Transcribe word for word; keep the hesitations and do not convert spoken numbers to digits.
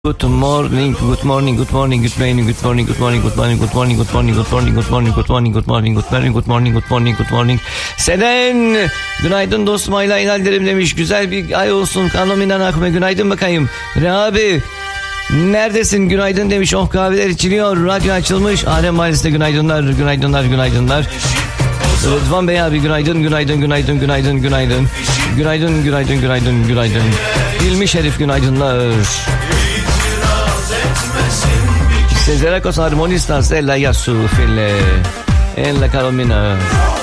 Good morning, good morning, good morning, good morning, good morning, good morning, good morning, good morning, good morning, good morning, good morning, good morning, good morning, good morning, good morning, good morning, good morning. Seden, günaydın dostum, ayla inalderim demiş. Güzel bir ay olsun. Kanominan akme, günaydın bakayım. Rehabi, neredesin? Günaydın demiş. Oh, kahveler içiliyor. Radyo açılmış. Alem Mahallesi'nde günaydınlar, günaydınlar, günaydınlar. Rıdvan Bey abi günaydın, günaydın, günaydın, günaydın, günaydın. Günaydın, günaydın, günaydın, günaydın. Hilmi Şerif günaydınlar. Sezer Akos armonista Stella Yassu Fille en la Carolina.